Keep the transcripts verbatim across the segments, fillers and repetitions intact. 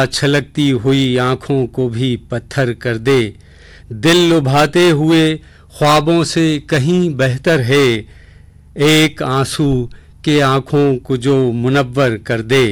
خدا چھلکتی ہوئی آنکھوں کو بھی پتھر کر دے، دل لبھاتے ہوئے خوابوں سے کہیں بہتر ہے ایک آنسو کے آنکھوں کو جو منور کر دے۔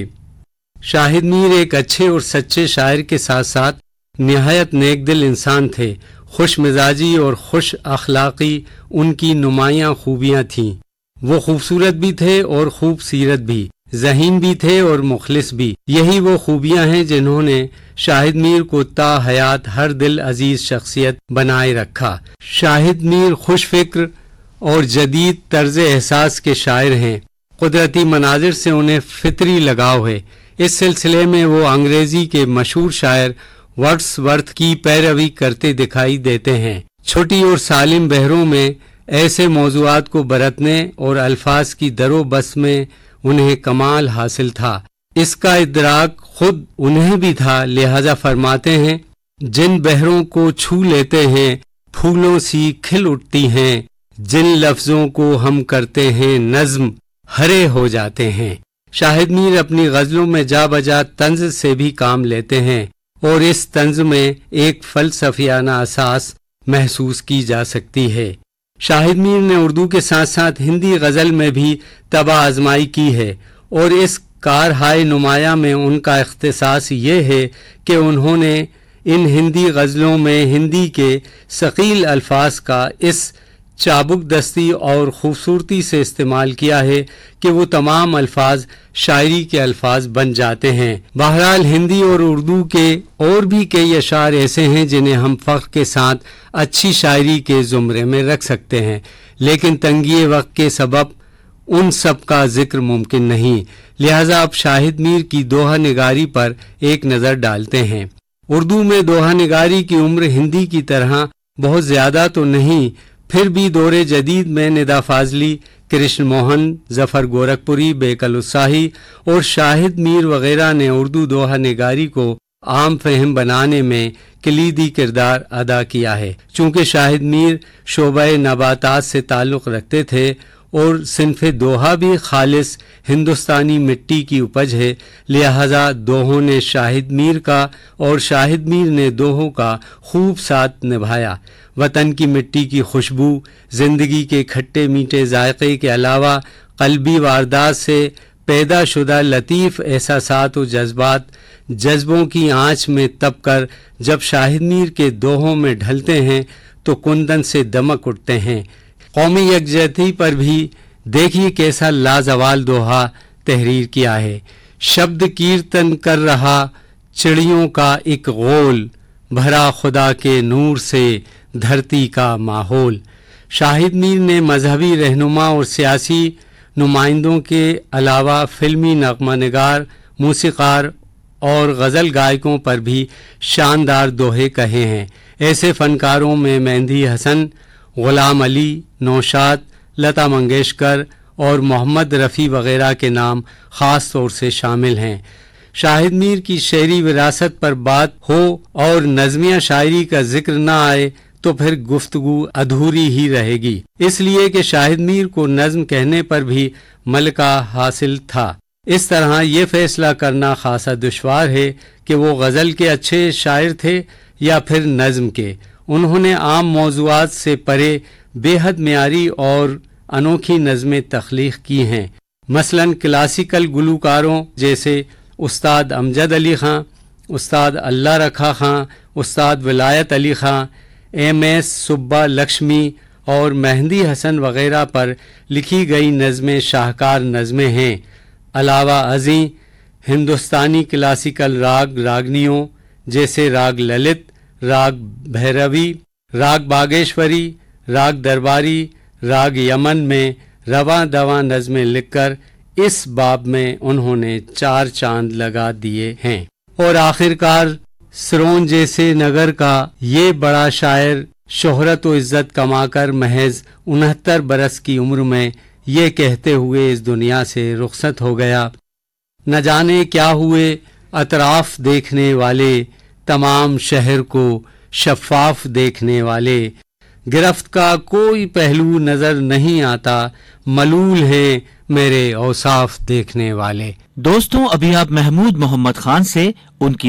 شاہد میر ایک اچھے اور سچے شاعر کے ساتھ ساتھ نہایت نیک دل انسان تھے۔ خوش مزاجی اور خوش اخلاقی ان کی نمایاں خوبیاں تھیں۔ وہ خوبصورت بھی تھے اور خوب سیرت بھی، ذہین بھی تھے اور مخلص بھی۔ یہی وہ خوبیاں ہیں جنہوں نے شاہد میر کو تا حیات ہر دل عزیز شخصیت بنائے رکھا۔ شاہد میر خوش فکر اور جدید طرز احساس کے شاعر ہیں۔ قدرتی مناظر سے انہیں فطری لگاؤ ہے۔ اس سلسلے میں وہ انگریزی کے مشہور شاعر ورڈز ورتھ کی پیروی کرتے دکھائی دیتے ہیں۔ چھوٹی اور سالم بحروں میں ایسے موضوعات کو برتنے اور الفاظ کی در و بس میں انہیں کمال حاصل تھا۔ اس کا ادراک خود انہیں بھی تھا، لہذا فرماتے ہیں جن بحروں کو چھو لیتے ہیں پھولوں سی کھل اٹھتی ہیں، جن لفظوں کو ہم کرتے ہیں نظم ہرے ہو جاتے ہیں۔ شاہد میر اپنی غزلوں میں جا بجا طنز سے بھی کام لیتے ہیں اور اس طنز میں ایک فلسفیانہ اساس محسوس کی جا سکتی ہے۔ شاہد میر نے اردو کے ساتھ ساتھ ہندی غزل میں بھی طبع آزمائی کی ہے اور اس کارہائے نمایاں میں ان کا اختصاص یہ ہے کہ انہوں نے ان ہندی غزلوں میں ہندی کے ثقیل الفاظ کا اس چابک دستی اور خوبصورتی سے استعمال کیا ہے کہ وہ تمام الفاظ شاعری کے الفاظ بن جاتے ہیں۔ بہرحال ہندی اور اردو کے اور بھی کئی اشعار ایسے ہیں جنہیں ہم فخر کے ساتھ اچھی شاعری کے زمرے میں رکھ سکتے ہیں، لیکن تنگی وقت کے سبب ان سب کا ذکر ممکن نہیں، لہذا اب شاہد میر کی دوہا نگاری پر ایک نظر ڈالتے ہیں۔ اردو میں دوہا نگاری کی عمر ہندی کی طرح بہت زیادہ تو نہیں، پھر بھی دور جدید میں ندا فاضلی، کرشن موہن، ظفر گورکھپوری، بیکل اتساہی اور شاہد میر وغیرہ نے اردو دوہا نگاری کو عام فہم بنانے میں کلیدی کردار ادا کیا ہے۔ چونکہ شاہد میر شعبہ نباتات سے تعلق رکھتے تھے اور صنف دوہا بھی خالص ہندوستانی مٹی کی اپج ہے، لہذا دوہوں نے شاہد میر کا اور شاہد میر نے دوہوں کا خوب ساتھ نبھایا۔ وطن کی مٹی کی خوشبو، زندگی کے کھٹے میٹھے ذائقے کے علاوہ قلبی واردات سے پیدا شدہ لطیف احساسات و جذبات جذبوں کی آنچ میں تپ کر جب شاہد میر کے دوہوں میں ڈھلتے ہیں تو کندن سے دمک اٹھتے ہیں۔ قومی یکجہتی پر بھی دیکھیے کیسا لازوال دوہا تحریر کیا ہے۔ شبد کیرتن کر رہا چڑیوں کا ایک غول، بھرا خدا کے نور سے دھرتی کا ماحول۔ شاہد میر نے مذہبی رہنما اور سیاسی نمائندوں کے علاوہ فلمی نغمہ نگار، موسیقار اور غزل گائکوں پر بھی شاندار دوہے کہے ہیں۔ ایسے فنکاروں میں مہندی حسن، غلام علی، نوشاد، لتا منگیشکر اور محمد رفیع وغیرہ کے نام خاص طور سے شامل ہیں۔ شاہد میر کی شعری وراثت پر بات ہو اور نظمیہ شاعری کا ذکر نہ آئے تو پھر گفتگو ادھوری ہی رہے گی، اس لیے کہ شاہد میر کو نظم کہنے پر بھی ملکہ حاصل تھا۔ اس طرح یہ فیصلہ کرنا خاصا دشوار ہے کہ وہ غزل کے اچھے شاعر تھے یا پھر نظم کے۔ انہوں نے عام موضوعات سے پرے بے حد معیاری اور انوکھی نظمیں تخلیق کی ہیں، مثلا کلاسیکل گلوکاروں جیسے استاد امجد علی خاں، استاد اللہ رکھا خاں، استاد ولایت علی خاں، ایم ایس سبا لکشمی اور مہندی حسن وغیرہ پر لکھی گئی نظمیں شاہکار نظمیں ہیں۔ علاوہ ازیں ہندوستانی کلاسیکل راگ راگنیوں جیسے راگ للت، راگ بھیروی، راگ باگیشوری، راگ درباری، راگ یمن میں رواں دواں نظمیں لکھ کر اس باب میں انہوں نے چار چاند لگا دیے ہیں۔ اور آخرکار سرون جیسے نگر کا یہ بڑا شاعر شہرت و عزت کما کر محض انہتر برس کی عمر میں یہ کہتے ہوئے اس دنیا سے رخصت ہو گیا، نہ جانے کیا ہوئے اطراف دیکھنے والے، تمام شہر کو شفاف دیکھنے والے، گرفت کا کوئی پہلو نظر نہیں آتا، ملول ہیں میرے اوصاف دیکھنے والے۔ دوستوں، ابھی آپ محمود محمد خان سے ان کی